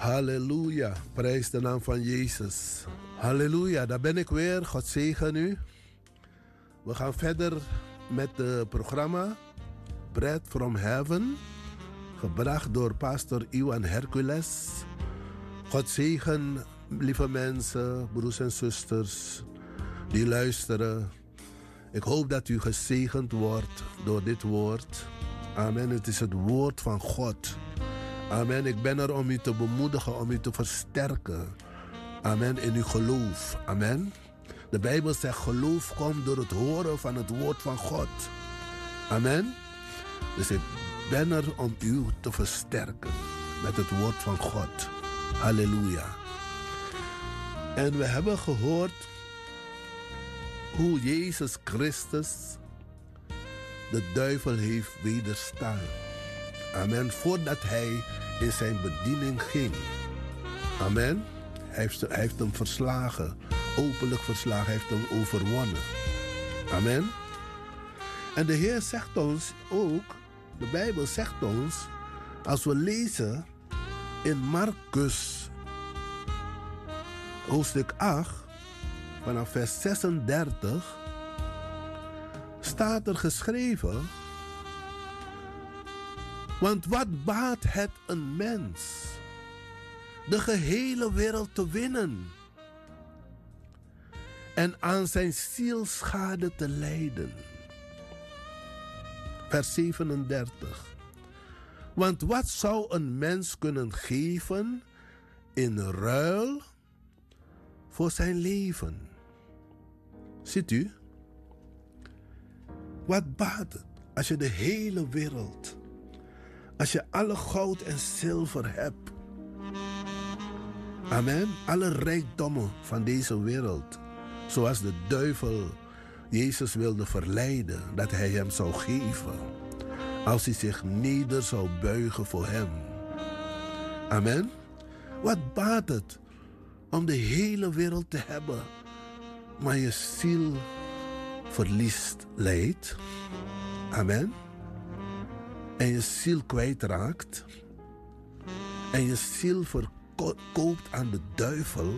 Halleluja, prijs de naam van Jezus. Halleluja, daar ben ik weer. God zegen u. We gaan verder met het programma Bread from Heaven, gebracht door pastor Iwan Hercules. God zegen, lieve mensen, broers en zusters die luisteren. Ik hoop dat u gezegend wordt door dit woord. Amen, het is het woord van God. Amen, ik ben er om u te bemoedigen, om u te versterken. Amen, in uw geloof. Amen. De Bijbel zegt, geloof komt door het horen van het woord van God. Amen. Dus ik ben er om u te versterken met het woord van God. Halleluja. En we hebben gehoord hoe Jezus Christus de duivel heeft wederstaan. Amen. Voordat hij in zijn bediening ging. Amen. Hij heeft hem verslagen. Openlijk verslagen. Hij heeft hem overwonnen. Amen. En de Heer zegt ons ook, de Bijbel zegt ons, als we lezen in Marcus hoofdstuk 8, vanaf vers 36, staat er geschreven, want wat baat het een mens de gehele wereld te winnen en aan zijn ziel schade te lijden? Vers 37. Want wat zou een mens kunnen geven in ruil voor zijn leven? Ziet u? Wat baat het als je de hele wereld, als je alle goud en zilver hebt? Amen. Alle rijkdommen van deze wereld. Zoals de duivel Jezus wilde verleiden dat hij hem zou geven. Als hij zich neder zou buigen voor hem. Amen. Wat baat het om de hele wereld te hebben, maar je ziel verliest, lijdt. Amen. En je ziel kwijtraakt. En je ziel verkoopt aan de duivel.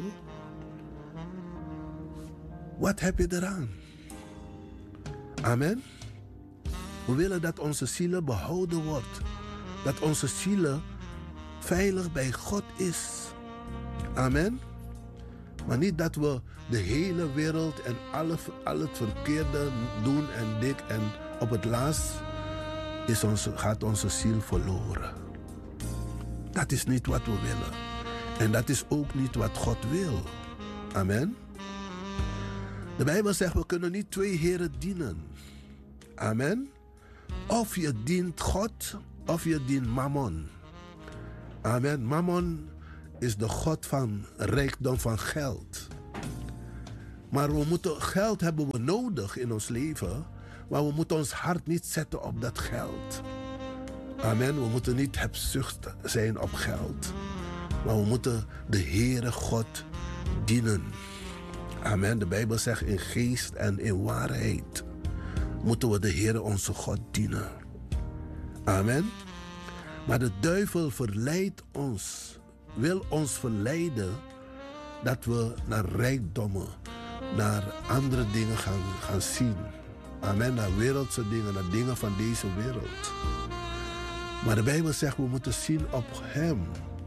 Wat heb je eraan? Amen. We willen dat onze zielen behouden wordt. Dat onze zielen veilig bij God is. Amen. Maar niet dat we de hele wereld en al het verkeerde doen en dik. En op het laatst gaat onze ziel verloren. Dat is niet wat we willen. En dat is ook niet wat God wil. Amen. De Bijbel zegt, we kunnen niet twee heren dienen. Amen. Of je dient God, of je dient Mammon. Amen. Mammon is de god van rijkdom, van geld. Maar geld hebben we nodig in ons leven. Maar we moeten ons hart niet zetten op dat geld. Amen. We moeten niet hebzucht zijn op geld. Maar we moeten de Heere God dienen. Amen. De Bijbel zegt in geest en in waarheid moeten we de Heere onze God dienen. Amen. Maar de duivel verleidt ons, wil ons verleiden dat we naar rijkdommen, naar andere dingen gaan zien. Amen. Naar wereldse dingen, naar dingen van deze wereld. Maar de Bijbel zegt, we moeten zien op Hem.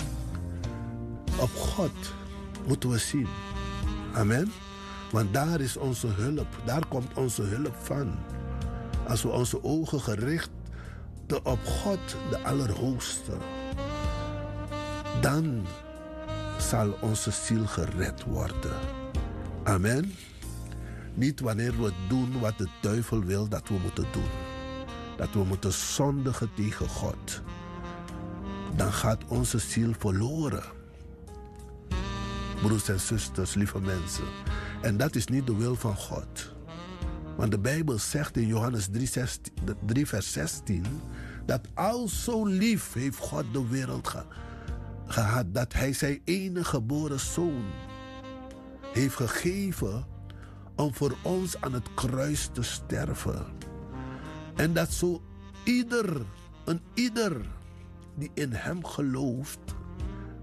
Op God moeten we zien. Amen. Want daar is onze hulp. Daar komt onze hulp van. Als we onze ogen gericht op God, de Allerhoogste, dan zal onze ziel gered worden. Amen. Niet wanneer we doen wat de duivel wil dat we moeten doen. Dat we moeten zondigen tegen God. Dan gaat onze ziel verloren. Broers en zusters, lieve mensen. En dat is niet de wil van God. Want de Bijbel zegt in Johannes 3 vers 16... dat al zo lief heeft God de wereld gehad... dat hij zijn enige geboren zoon heeft gegeven... om voor ons aan het kruis te sterven. En dat zo ieder die in hem gelooft...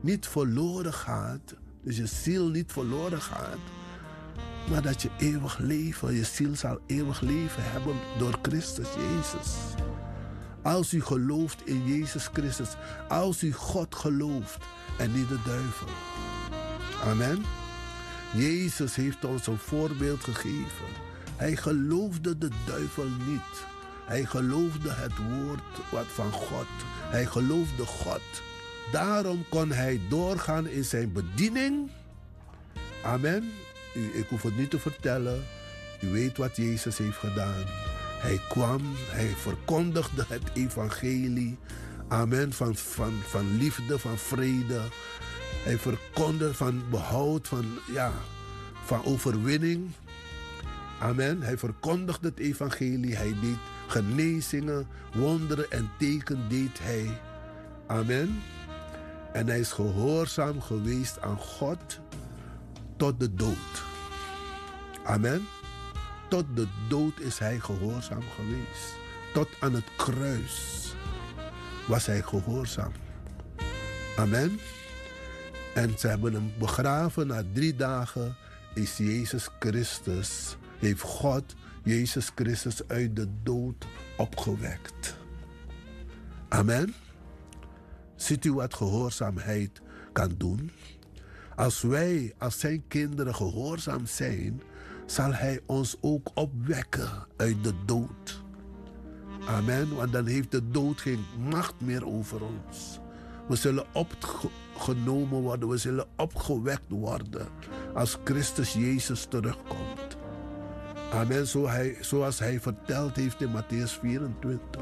niet verloren gaat. Dus je ziel niet verloren gaat. Maar dat je eeuwig leven, je ziel zal eeuwig leven hebben door Christus Jezus. Als u gelooft in Jezus Christus. Als u God gelooft en niet de duivel. Amen. Jezus heeft ons een voorbeeld gegeven. Hij geloofde de duivel niet. Hij geloofde het woord van God. Hij geloofde God. Daarom kon hij doorgaan in zijn bediening. Amen. Ik hoef het niet te vertellen. U weet wat Jezus heeft gedaan. Hij kwam, hij verkondigde het evangelie. Amen. Van liefde, van vrede. Hij verkondigde van behoud, van overwinning. Amen. Hij verkondigde het evangelie. Hij deed genezingen, wonderen en teken deed hij. Amen. En hij is gehoorzaam geweest aan God tot de dood. Amen. Tot de dood is hij gehoorzaam geweest. Tot aan het kruis was hij gehoorzaam. Amen. En ze hebben hem begraven. Na 3 dagen is Jezus Christus, heeft God Jezus Christus uit de dood opgewekt. Amen. Ziet u wat gehoorzaamheid kan doen? Als wij als zijn kinderen gehoorzaam zijn, zal hij ons ook opwekken uit de dood. Amen. Want dan heeft de dood geen macht meer over ons. We zullen opgenomen worden. We zullen opgewekt worden als Christus Jezus terugkomt. Amen. Zoals hij verteld heeft in Mattheüs 24.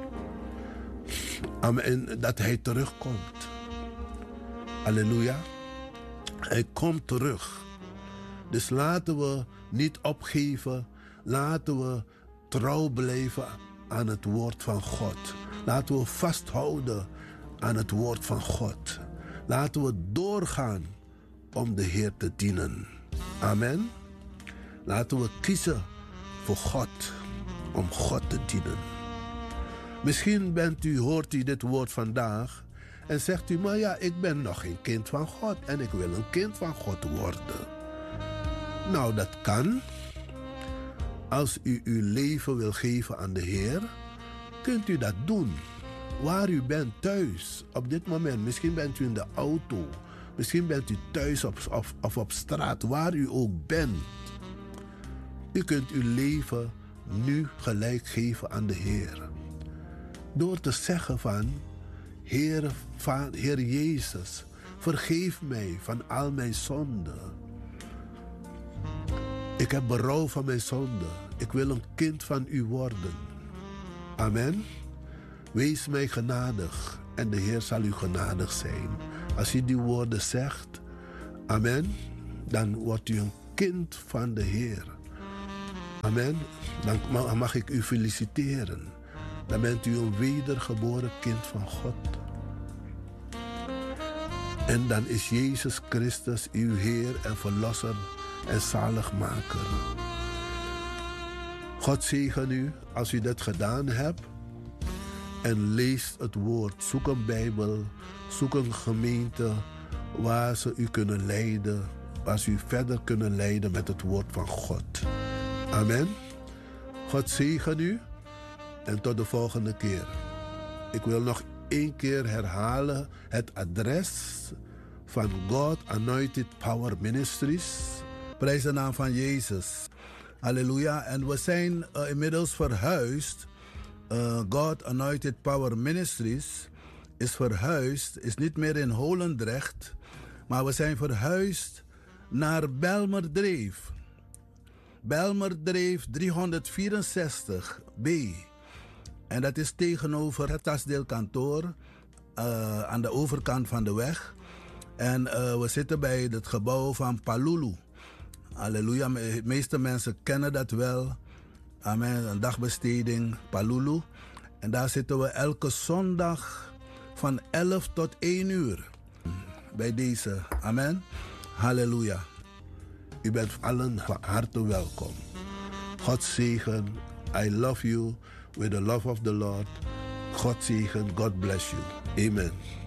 Amen. Dat hij terugkomt. Halleluja. Hij komt terug. Dus laten we niet opgeven. Laten we trouw blijven aan het woord van God. Laten we vasthouden aan het woord van God. Laten we doorgaan om de Heer te dienen. Amen. Laten we kiezen voor God, om God te dienen. Misschien hoort u dit woord vandaag en zegt u, maar ja, ik ben nog geen kind van God en ik wil een kind van God worden. Nou, dat kan. Als u uw leven wil geven aan de Heer, kunt u dat doen. Waar u bent, thuis, op dit moment. Misschien bent u in de auto. Misschien bent u thuis of op straat, waar u ook bent. U kunt uw leven nu gelijk geven aan de Heer. Door te zeggen van, Heer Jezus, vergeef mij van al mijn zonden. Ik heb berouw van mijn zonden. Ik wil een kind van u worden. Amen. Wees mij genadig en de Heer zal u genadig zijn. Als u die woorden zegt, amen, dan wordt u een kind van de Heer. Amen. Dan mag ik u feliciteren. Dan bent u een wedergeboren kind van God. En dan is Jezus Christus uw Heer en Verlosser en Zaligmaker. God zegen u als u dat gedaan hebt. En lees het woord. Zoek een Bijbel. Zoek een gemeente waar ze u kunnen leiden. Waar ze u verder kunnen leiden met het woord van God. Amen. God zegen u. En tot de volgende keer. Ik wil nog 1 keer herhalen het adres van God Anointed Power Ministries. Prijs de naam van Jezus. Halleluja. En we zijn inmiddels verhuisd. God Anointed Power Ministries is verhuisd. Is niet meer in Holendrecht. Maar we zijn verhuisd naar Bijlmerdreef. Bijlmerdreef 364B. En dat is tegenover het Tasdeelkantoor aan de overkant van de weg. En we zitten bij het gebouw van Palulu. Halleluja, de meeste mensen kennen dat wel. Amen, een dagbesteding, Palulu. En daar zitten we elke zondag van 11 tot 1 uur. Bij deze, amen. Halleluja. U bent allen van harte welkom. God zegen. I love you with the love of the Lord. God zegen. God bless you. Amen.